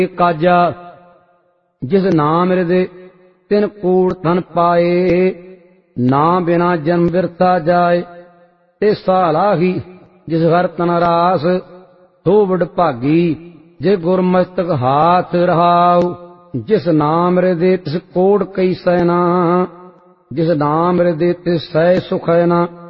ਕਾਜਾ ਜਿਸ ਨਾਮ ਹਿਰਦੇ ਤਿਨ ਕੂੜ ਧਨ ਪਾਏ। ਨਾ ਬਿਨਾ ਜਨਮ ਬਿਰਥਾ ਜਾਏ ਤੇ ਸਾਲਾਹੀ ਜਿਸ ਹਰ ਤਨ ਰਾਸ। ਸੋ ਵਡ ਭਾਗੀ ਜੇ ਗੁਰਮਸਤਕ ਹਾਥ ਰਹਾਉ। ਜਿਸ ਨਾਮ ਹਿਰਦੇ ਤਿਸ ਕੋੜ ਕਈ ਸੈਨਾ। ਜਿਸ ਨਾਮ ਹਿਰਦੇ ਤਿਸ ਸੈ ਸੁਖ ਹੈ ਨਾ।